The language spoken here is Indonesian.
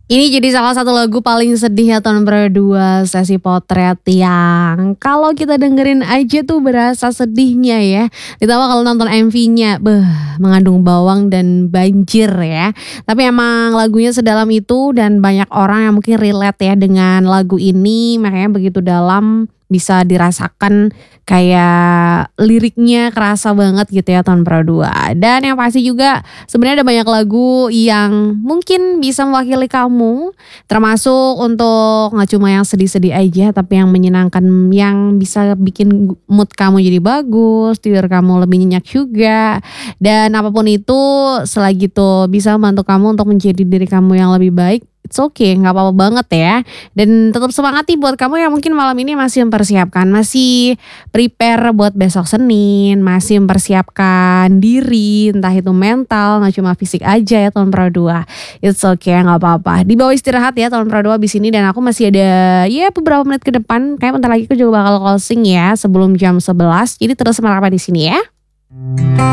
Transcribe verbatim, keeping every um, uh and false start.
Ini jadi salah satu lagu paling sedih ya tahun dua Sesi Potret yang kalau kita dengerin aja tuh berasa sedihnya ya. Ditambah kalau nonton M V-nya, beh, mengandung bawang dan banjir ya. Tapi emang lagunya sedalam itu dan banyak orang yang mungkin relate ya dengan lagu ini, makanya begitu dalam bisa dirasakan kayak liriknya kerasa banget gitu ya tahun dua. Dan yang pasti juga sebenarnya ada banyak lagu yang mungkin bisa mewakili kamu, termasuk untuk nggak cuma yang sedih-sedih aja tapi yang menyenangkan, yang bisa bikin mood kamu jadi bagus, tidur kamu lebih nyenyak juga. Dan apapun itu selagi itu bisa membantu kamu untuk menjadi diri kamu yang lebih baik, it's okay, nggak apa-apa banget ya. Dan tetap semangat nih buat kamu yang mungkin malam ini masih mempersiapkan, masih prepare buat besok Senin, masih mempersiapkan diri, entah itu mental, nggak cuma fisik aja ya tahun dua. It's okay, nggak apa-apa. Di bawah istirahat ya tahun dua abis ini, dan aku masih ada ya beberapa menit ke depan. Kayak bentar lagi aku juga bakal closing ya sebelum jam sebelas. Jadi terus merapat di sini ya.